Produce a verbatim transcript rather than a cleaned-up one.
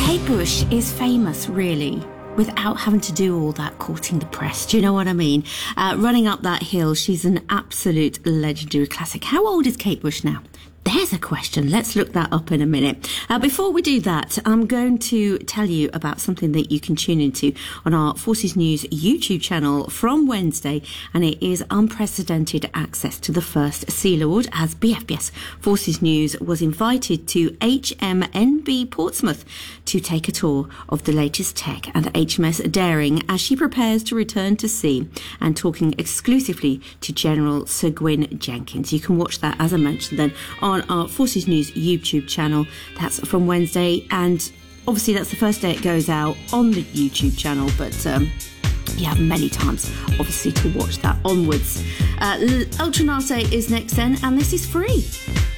Kate Bush is famous, really, without having to do all that courting the press. Do you know what I mean? Uh, running up that hill, she's an absolute legendary classic. How old is Kate Bush now? There's a question. Let's look that up in a minute. Uh, before we do that, I'm going to tell you about something that you can tune into on our Forces News YouTube channel from Wednesday, and it is unprecedented access to the first Sea Lord, as B F B S Forces News was invited to H M N B Portsmouth to take a tour of the latest tech and H M S Daring as she prepares to return to sea, and talking exclusively to General Sir Gwyn Jenkins. You can watch that, as I mentioned, then on our Forces News YouTube channel. That's from Wednesday, and obviously that's the first day it goes out on the YouTube channel, but um, you have many times obviously to watch that onwards. uh, Ultra Narsé is next then, and this is free.